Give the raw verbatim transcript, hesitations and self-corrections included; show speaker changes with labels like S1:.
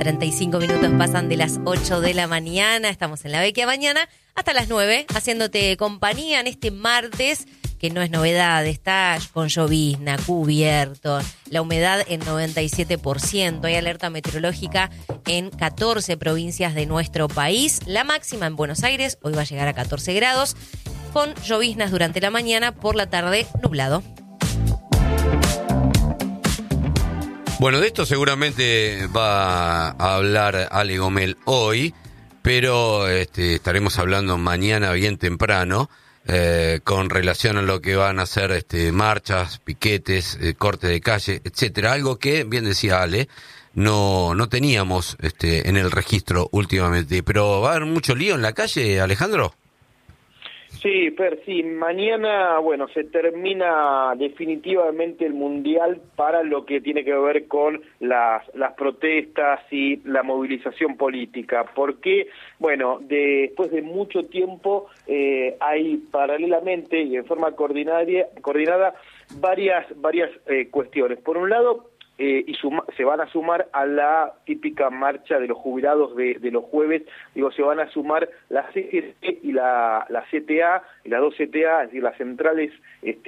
S1: treinta y cinco minutos pasan de las ocho de la mañana. Estamos en La Vecchia Mañana hasta las nueve, haciéndote compañía en este martes, que no es novedad, está con llovizna, cubierto, la humedad en noventa y siete por ciento, hay alerta meteorológica en catorce provincias de nuestro país. La máxima en Buenos Aires hoy va a llegar a catorce grados, con lloviznas durante la mañana, por la tarde nublado.
S2: Bueno, de esto seguramente va a hablar Ale Gomel hoy, pero este, estaremos hablando mañana bien temprano eh, con relación a lo que van a ser este, marchas, piquetes, eh, corte de calle, etcétera. Algo que, bien decía Ale, no no teníamos este, en el registro últimamente. Pero ¿va a haber mucho lío en la calle, Alejandro?
S3: Sí, Per, sí, mañana, bueno, se termina definitivamente el Mundial para lo que tiene que ver con las, las protestas y la movilización política, porque, bueno, de, después de mucho tiempo eh, hay paralelamente y en forma coordinada, coordinada varias, varias eh, cuestiones. Por un lado, Eh, y suma, se van a sumar a la típica marcha de los jubilados de, de los jueves, digo, se van a sumar la C G T y la, la C T A, y las dos C T A, es decir, las centrales este,